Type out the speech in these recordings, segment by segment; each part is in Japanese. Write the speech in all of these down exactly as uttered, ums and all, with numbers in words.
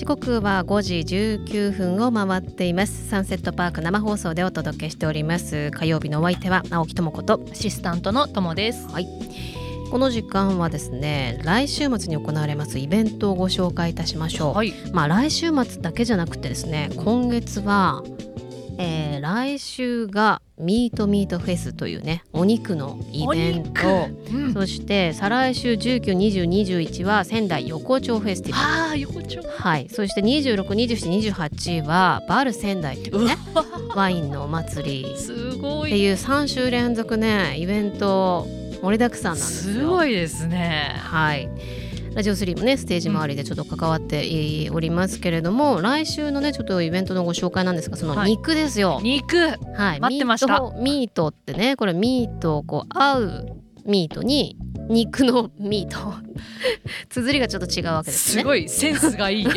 刻はごじじゅうきゅうふんを回っています。サンセットパーク生放送でお届けしております。火曜日のお相手は青木智子とアシスタントのともです。 はい、この時間はですね、来週末に行われますイベントをご紹介いたしましょう。 はい、 まあ来週末だけじゃなくてですね、今月は、えー、来週がミートミートフェスというね、お肉のイベント、うん、そして再来週じゅうく、にじゅう、にじゅういちは仙台横丁フェスティバル。 あー、横丁。 はい、そしてにじゅうろく、にじゅうしち、にじゅうはちはバル仙台というね、ワインのお祭りすごいっていうさん週連続ね、イベント盛りだくさんなんですよ。 すごいですね。 はい、ラジオスリーもねステージ周りでちょっと関わっておりますけれども、うん、来週のねちょっとイベントのご紹介なんですが、その肉ですよ、 はい、肉、 はい、 待ってました。 ミート、ミートってね、これミートをこう合うミートに肉のミート綴りがちょっと違うわけですね。 すごいセンスがいい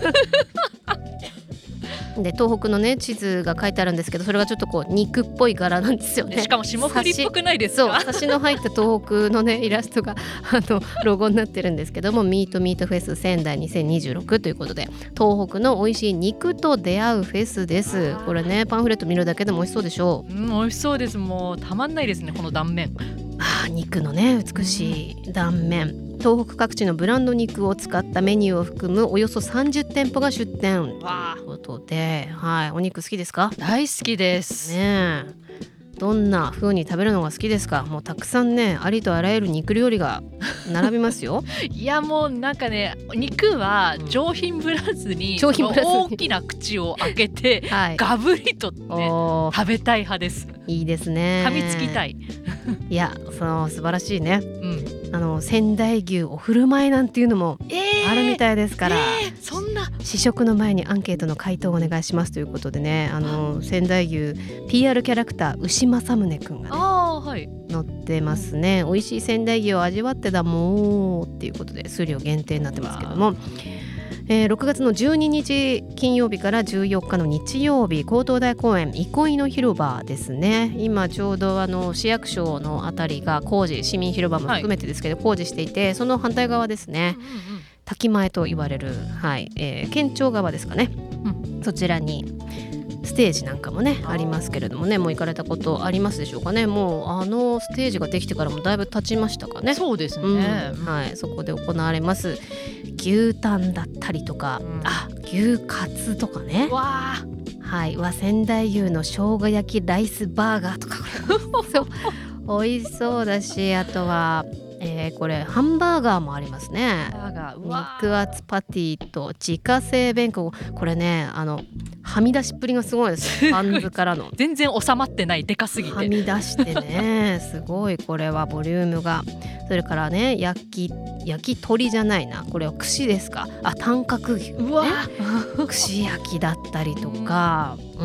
で東北のね地図が書いてあるんですけど、それがちょっとこう肉っぽい柄なんですよね。 しかも霜降りっぽくないですか。 そう、差しの入った東北のねイラストがあのロゴになってるんですけども、ミートミートフェス仙台にせんにじゅうろくということで、東北の美味しい肉と出会うフェスです。これねパンフレット見るだけでも美味しそうでしょう。 うん、美味しそうです。もうたまんないですね、この断面。 あ、肉のね美しい断面、東北各地のブランド肉を使ったメニューを含むおよそさんじゅってんぽが出店ということで、はい、お肉好きですか？ 大好きですねえ、どんな風に食べるのが好きですか？もうたくさんね、ありとあらゆる肉料理が並びますよいやもうなんかね、肉は上品ぶらずに、 上品ぶらずに大きな口を開けて、はい、ガブリと、ね、食べたい派です。 いいですね。 噛みつきたいいや、その素晴らしいね、 うん、 あの仙台牛お振る舞いなんていうのもあるみたいですから、 えーえー、そんな試食の前にアンケートの回答をお願いしますということでね、あの仙台牛 ピーアール キャラクター牛政宗くんがね、 あ、はい、 乗ってますね。美味しい仙台牛を味わってだもーっていうことで数量限定になってますけども、えー、ろくがつのじゅうににち金曜日からじゅうよっかの日曜日、江東台公園憩いの広場ですね。今ちょうどあの市役所のあたりが工事、市民広場も含めてですけど、はい、工事していて、その反対側ですね、うんうんうん、滝前と言われる、はい、えー、県庁側ですかね、うん、そちらにステージなんかもねありますけれどもね、もう行かれたことありますでしょうかね。もうあのステージができてからもだいぶ経ちましたかね。 そうですね、 うん、はい、そこで行われます牛タンだったりとか、うん、あ、牛カツとかね、 わー、はい、わ仙台牛の生姜焼きライスバーガーとかそう美味しそうだし、あとはえー、これハンバーガーもありますね。肉厚パティと自家製ベーコン、これね、あのはみ出しっぷりがすごいですバンズからの全然収まってない、でかすぎてはみ出してねすごい、これはボリュームが。それからね、焼き焼き鳥じゃないな、これは串ですか、あ、短角牛、ね、 うわ串焼きだったりとか、うん、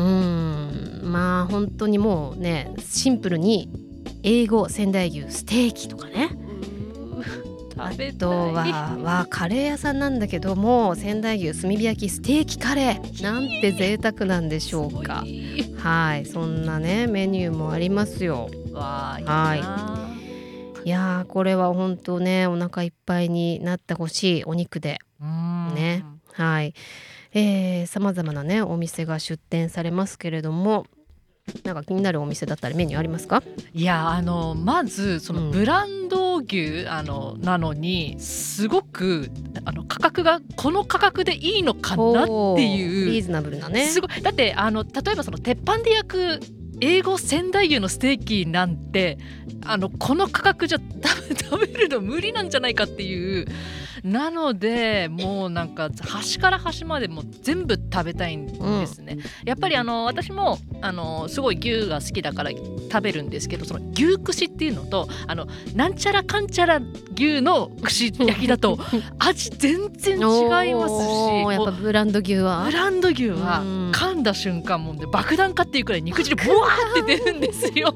まあ本当にもうね、シンプルに英語仙台牛ステーキとかね、あとはわカレー屋さんなんだけども、仙台牛炭火焼きステーキカレーなんて贅沢なんでしょうか。はい、そんなねメニューもありますよ。 わー、いいな。 はい、いやー、これは本当ね、お腹いっぱいになってほしいお肉でね、はい、えー、様々なねお店が出店されますけれども、なんか気になるお店だったりメニューありますか？ いや、あのまずそのブランド牛、うん、あのなのにすごくあの価格がこの価格でいいのかなっていう、 リーズナブルなね。 すごい。だってあの例えばその鉄板で焼く英語仙台牛のステーキなんて、あのこの価格じゃ食べるの無理なんじゃないかっていう。なのでもうなんか端から端までも全部食べたいんですね、うん、やっぱりあの私もあのすごい牛が好きだから食べるんですけど、その牛串っていうのとあのなんちゃらかんちゃら牛の串焼きだと味全然違いますしやっぱブランド牛はブランド牛は噛んだ瞬間もんで爆弾かっていうくらい肉汁ブワーって出るんですよ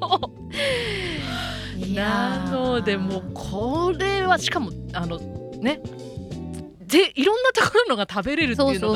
なのでもうこれはしかもあのねでいろんなところのが食べれるっていうのが